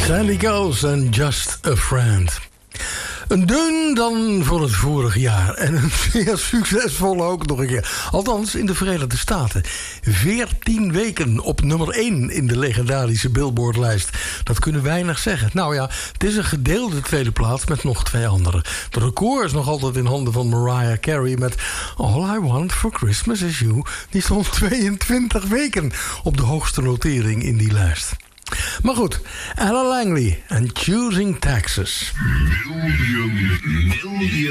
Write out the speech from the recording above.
Sandy Coast en Just a Friend. Een deun dan voor het vorige jaar. En een zeer succesvolle ook nog een keer. Althans in de Verenigde Staten. 14 weken op nummer 1 in de legendarische Billboard-lijst. Dat kunnen weinig zeggen. Nou ja, het is een gedeelde tweede plaats met nog 2 anderen. De record is nog altijd in handen van Mariah Carey met All I Want for Christmas Is You. Die stond 22 weken op de hoogste notering in die lijst. Maar goed, Ella Langley en Choosing Texas.